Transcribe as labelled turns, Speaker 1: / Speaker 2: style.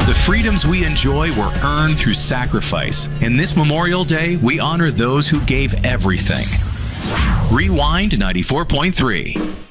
Speaker 1: The freedoms we enjoy were earned through sacrifice. In this Memorial Day, we honor those who gave everything. Rewind 94.3.